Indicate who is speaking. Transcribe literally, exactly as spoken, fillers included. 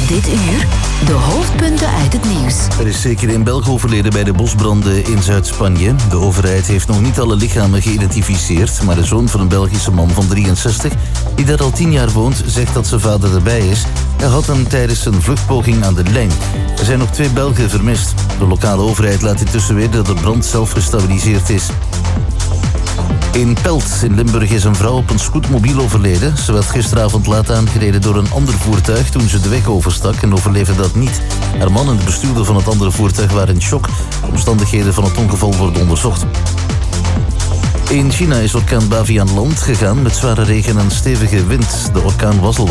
Speaker 1: Dit uur de hoofdpunten uit het nieuws.
Speaker 2: Er is zeker één Belg overleden bij de bosbranden in Zuid-Spanje. De overheid heeft nog niet alle lichamen geïdentificeerd, maar de zoon van een Belgische man van drieënzestig, die daar al tien jaar woont, zegt dat zijn vader erbij is. Hij had hem tijdens een vluchtpoging aan de lijn. Er zijn nog twee Belgen vermist. De lokale overheid laat intussen weten dat de brand zelf gestabiliseerd is. In Pelt in Limburg is een vrouw op een scootmobiel overleden. Ze werd gisteravond laat aangereden door een ander voertuig toen ze de weg overstak en overleefde dat niet. Haar man en de bestuurder van het andere voertuig waren in shock. De omstandigheden van het ongeval worden onderzocht. In China is orkaan Bavi aan land gegaan met zware regen en stevige wind. De orkaan was al